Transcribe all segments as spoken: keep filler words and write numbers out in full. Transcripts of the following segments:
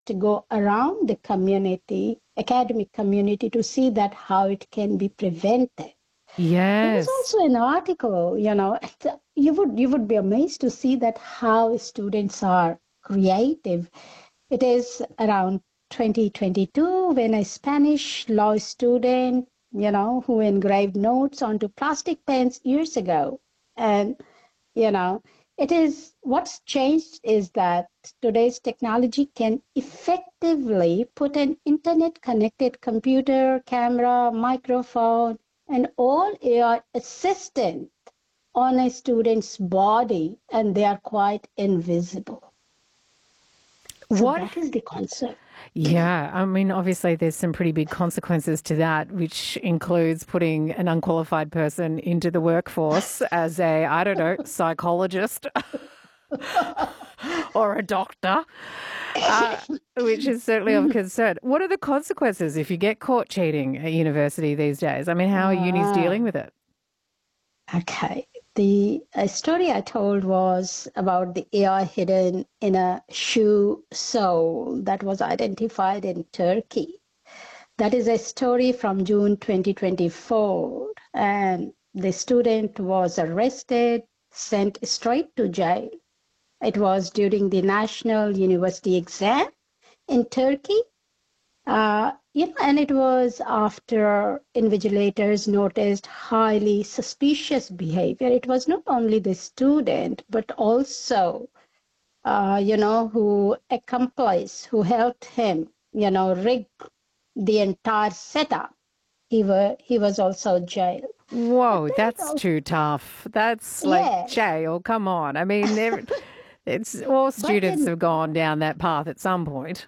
to go around the community, academic community, to see that how it can be prevented. There was Yes. also an article, you know, you would you would be amazed to see that how students are creative. It is around twenty twenty-two when a Spanish law student, you know, who engraved notes onto plastic pens years ago. And, you know, it is what's changed is that today's technology can effectively put an internet connected computer, camera, microphone, and all A I assistant on a student's body, and they are quite invisible. So What? that is the concept. Yeah, I mean, obviously, there's some pretty big consequences to that, which includes putting an unqualified person into the workforce as a, I don't know, psychologist or a doctor, uh, which is certainly of concern. What are the consequences if you get caught cheating at university these days? I mean, how are unis dealing Ah, with it? okay. The a story I told was about the A I hidden in a shoe sole that was identified in Turkey. That is a story from June twenty twenty-four. And the student was arrested, sent straight to jail. It was during the national university exam in Turkey. Uh, you know, and it was after invigilators noticed highly suspicious behavior. It was not only the student, but also, uh, you know, who accomplice, who helped him, you know, rig the entire setup. He were he was also jailed. But Whoa, then it that's also, too tough. That's like yes, jail. Come on. I mean, there- it's all but students in have gone down that path at some point.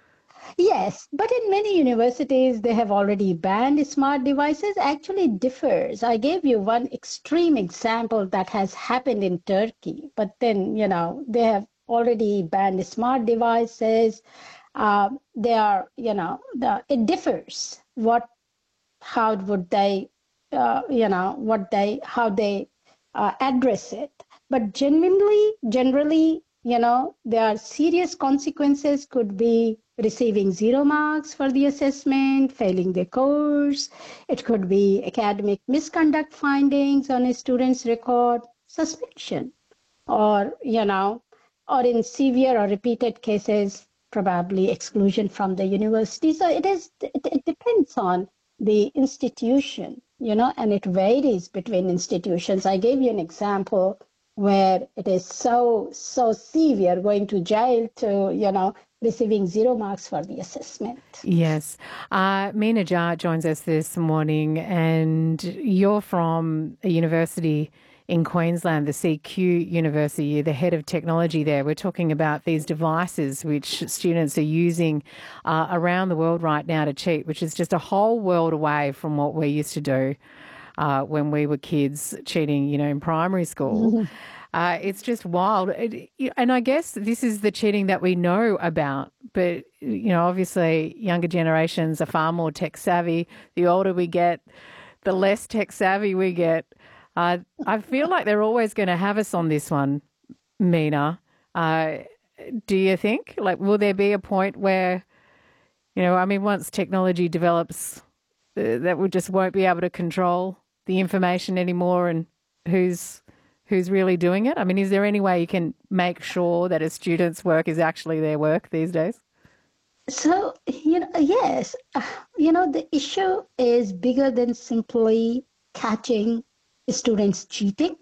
yes, but in many universities, they have already banned smart devices. Actually, differs. I gave you one extreme example that has happened in Turkey, but then, you know, they have already banned smart devices. Uh, they are, you know, the, it differs. What, how would they, uh, you know, what they, how they uh, address it. But genuinely, generally, you know, there are serious consequences, could be receiving zero marks for the assessment, failing the course. It could be academic misconduct findings on a student's record, suspension, or, you know, or in severe or repeated cases, probably exclusion from the university. So it is, it, it depends on the institution, you know, and it varies between institutions. I gave you an example where it is so, so severe, going to jail to, you know, receiving zero marks for the assessment. Yes. Uh, Mina Jar joins us this morning, and you're from a university in Queensland, the C Q University. You're the head of technology there. We're talking about these devices which students are using uh, around the world right now to cheat, which is just a whole world away from what we used to do uh, when we were kids cheating, you know, in primary school. Uh, it's just wild. It, and I guess this is the cheating that we know about. But, you know, obviously younger generations are far more tech savvy. The older we get, the less tech savvy we get. Uh, I feel like they're always going to have us on this one, Mina. Uh, do you think? Like, will there be a point where, you know, I mean, once technology develops, uh, that we just won't be able to control the information anymore and who's who's really doing it? I mean, is there any way you can make sure that a student's work is actually their work these days? So, you know, yes, uh, you know, the issue is bigger than simply catching students cheating.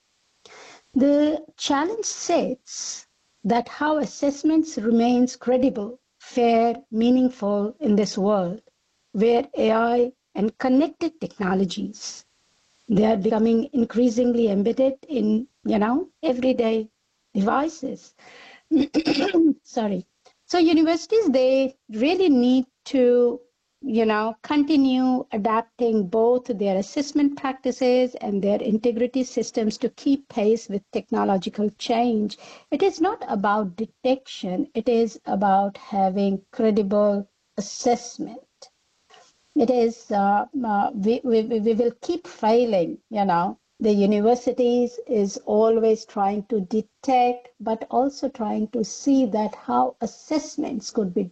The challenge sets that how assessments remains credible, fair, meaningful in this world where A I and connected technologies, they are becoming increasingly embedded in, you know, everyday devices. Sorry. So universities, they really need to, you know, continue adapting both their assessment practices and their integrity systems to keep pace with technological change. It is not about detection, it is about having credible assessment. It is, uh, uh, we, we, we will keep failing, you know. The universities is always trying to detect, but also trying to see that how assessments could be